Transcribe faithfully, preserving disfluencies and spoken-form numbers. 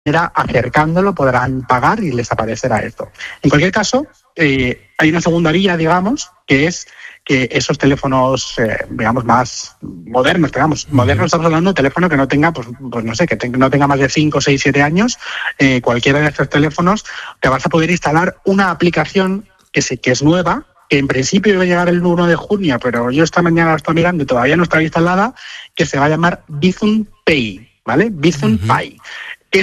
acercándolo podrán pagar y les aparecerá esto. En cualquier caso, eh, hay una segunda vía, digamos, que es que esos teléfonos, eh, digamos, más modernos, digamos, uh-huh. modernos, estamos hablando de un teléfono que no tenga, pues, pues no sé, que te, no tenga más de cinco, seis, siete años, eh, cualquiera de estos teléfonos, te vas a poder instalar una aplicación que, se, que es nueva, que en principio iba a llegar el uno de junio, pero yo esta mañana la estoy mirando y todavía no está instalada, que se va a llamar Bizum Pay, ¿vale? Bizum uh-huh. Pay.